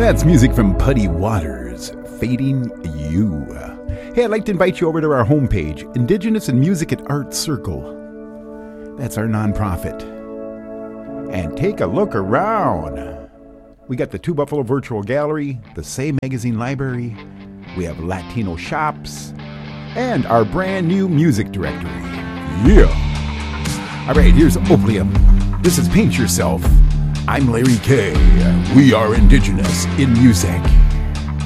That's music from Putty Waters, Fading You. Hey, I'd like to invite you over to our homepage, Indigenous and Music at Art Circle. That's our nonprofit. And take a look around. We got the Two Buffalo Virtual Gallery, the Say Magazine Library, we have Latino shops, and our brand new music directory. Yeah! All right, here's Opium. This is Paint Yourself. I'm Larry K. We are Indigenous in Music.